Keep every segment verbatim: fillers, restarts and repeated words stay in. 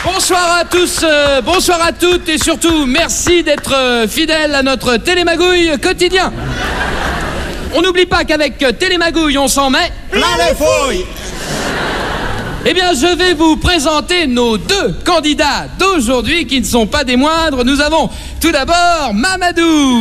Bonsoir à tous, euh, bonsoir à toutes et surtout merci d'être euh, fidèles à notre Télémagouille quotidien. On n'oublie pas qu'avec Télémagouille on s'en met plein les fouilles. Eh bien je vais vous présenter nos deux candidats d'aujourd'hui qui ne sont pas des moindres. Nous avons tout d'abord Mamadou.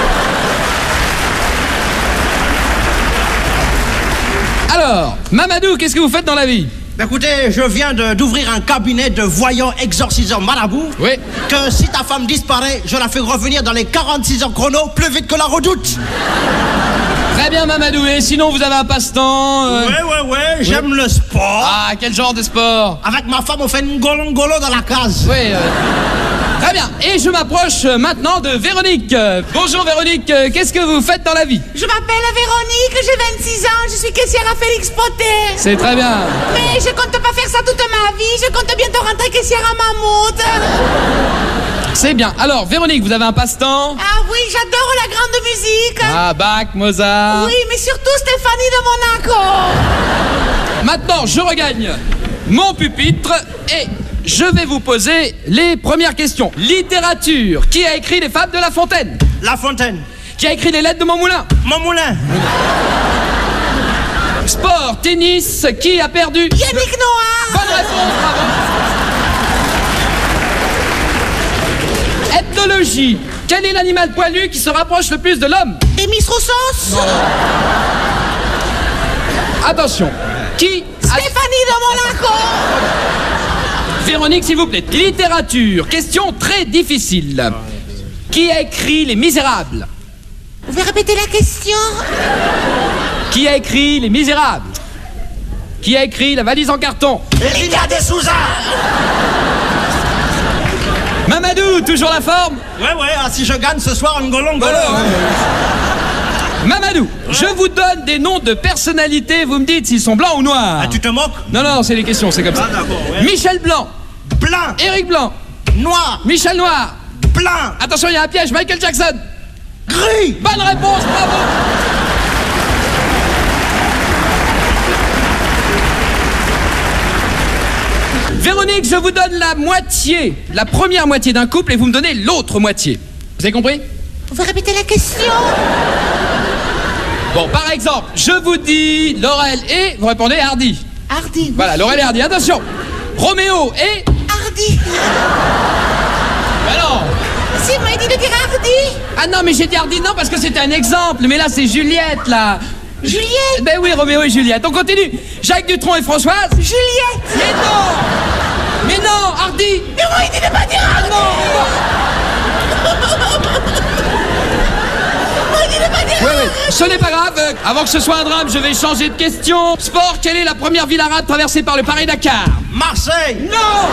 Alors, Mamadou, qu'est-ce que vous faites dans la vie? Écoutez, je viens de- d'ouvrir un cabinet de voyants exorciseurs marabout. Oui. Que si ta femme disparaît, je la fais revenir dans les quarante-six heures chrono, plus vite que la redoute. Très bien Mamadou, et sinon vous avez un passe-temps euh... Ouais, ouais, ouais, j'aime le sport. Ah, quel genre de sport? Avec ma femme, on fait une golongolo dans la case. Oui, euh... très bien, et je m'approche maintenant de Véronique. Euh, Bonjour Véronique, euh, qu'est-ce que vous faites dans la vie? Je m'appelle Véronique, j'ai vingt-six ans, je suis caissière à Félix Potet. C'est très bien. Mais je compte pas faire ça toute ma vie, je compte bientôt rentrer caissière à Mammouth. C'est bien. Alors Véronique, vous avez un passe-temps? Ah oui, j'adore la grande musique. Ah, Bach, Mozart. Oui, mais surtout Stéphanie de Monaco. Maintenant, je regagne mon pupitre et je vais vous poser les premières questions. Littérature. Qui a écrit Les Fables de La Fontaine? La Fontaine. Qui a écrit Les Lettres de mon moulin? Mon moulin. Sport, tennis. Qui a perdu? Yannick Noah. Bonne réponse, bravo. Ethnologie. Quel est l'animal poilu qui se rapproche le plus de l'homme? Demis Roussos. Attention. Qui a... Stéphanie de Monaco. Véronique, s'il vous plaît. Littérature. Question très difficile. Qui a écrit Les Misérables? Vous pouvez répéter la question? Qui a écrit Les Misérables? Qui a écrit La valise en carton? Elia de Souza. Mamadou, toujours la forme? Ouais, ouais, ah, si je gagne ce soir, une golongolo. Mamadou, je vous donne des noms de personnalités, vous me dites s'ils sont blancs ou noirs. Ah, tu te moques? Non, non, c'est les questions, c'est comme ça. Ah, d'accord, ouais. Michel Blanc, Blanc. Éric Blanc, Noir. Michel Noir. Blanc. Attention, il y a un piège, Michael Jackson. Gris. Bonne réponse, bravo. Véronique, je vous donne la moitié, la première moitié d'un couple et vous me donnez l'autre moitié. Vous avez compris? Vous pouvez répéter la question? Bon, par exemple, je vous dis Laurel et vous répondez Hardy. Hardy. Voilà, Laurel et Hardy, attention. Roméo et... Hardy. Ben non. Si, vous m'avez dit de dire Hardy. Ah non, mais j'ai dit Hardy, non, parce que c'était un exemple. Mais là, c'est Juliette, là. Juliette. Ben oui, Roméo et Juliette. On continue. Jacques Dutronc et Françoise. Juliette. Mais non. Mais non, Hardy. Mais vous m'avez dit de pas dire Ah Hardy. non. Vous m'avez dit de pas dire Oui, oui. Hardy. Ce n'est pas grave. Euh, Avant que ce soit un drame, je vais changer de question. Sport, quelle est la première ville arabe traversée par le Paris-Dakar? Marseille. Non.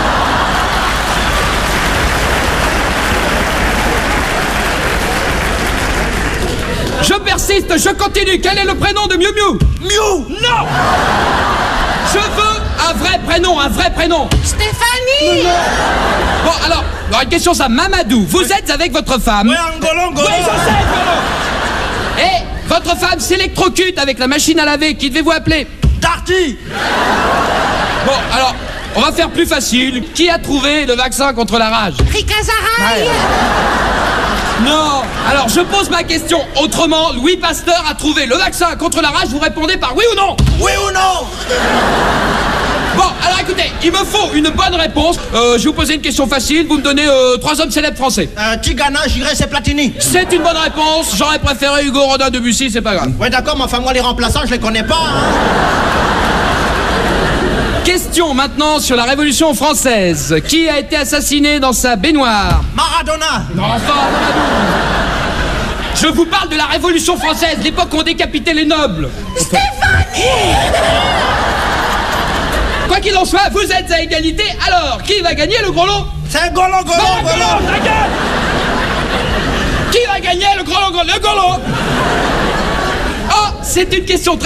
Je persiste, je continue. Quel est le prénom de Miu Miu? Miu. Non. Je veux un vrai prénom, un vrai prénom. Stéphanie. Bon, alors, alors, une question ça. Mamadou, vous êtes avec votre femme. Ouais, un golongolo. Oui, je sais, Bruno. Et votre femme s'électrocute avec la machine à laver. Qui devez-vous appeler? Darty. Bon, alors, on va faire plus facile. Qui a trouvé le vaccin contre la rage? Rika Zaraï. Non. Alors, je pose ma question autrement. Louis Pasteur a trouvé le vaccin contre la rage. Vous répondez par oui ou non? Oui ou non? Bon, alors écoutez, il me faut une bonne réponse. Euh, je vais vous poser une question facile. Vous me donnez euh, trois hommes célèbres français. Euh, Tigana, j'irai, c'est Platini. C'est une bonne réponse. J'aurais préféré Hugo Rodin Debussy, c'est pas grave. Ouais, d'accord, mais enfin, moi, les remplaçants, je les connais pas, hein. Question maintenant sur la Révolution française. Qui a été assassiné dans sa baignoire? Maradona. Non, enfin, Mamadou. Je vous parle de la Révolution française, l'époque où on décapitait les nobles. Stéphanie. Quoi qu'il en soit, vous êtes à égalité. Alors, qui va gagner le gros lot? C'est Golo, Golo, Non, le gros Golo. lot, ta gueule. Qui va gagner le gros lot? Le gros lot. Oh, c'est une question très